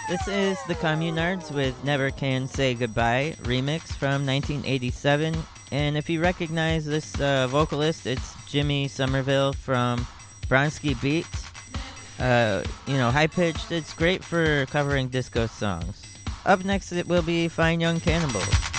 This is the Communards with Never Can Say Goodbye remix from 1987. And if you recognize this vocalist, it's Jimmy Somerville from Bronski Beats. High-pitched. It's great for covering disco songs. Up next, it will be Fine Young Cannibals.